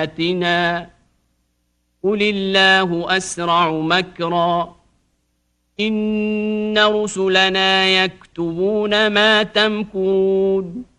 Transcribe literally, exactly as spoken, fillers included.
آياتنا قل الله أسرع مكرا إن رسلنا يكتبون ما تمكرون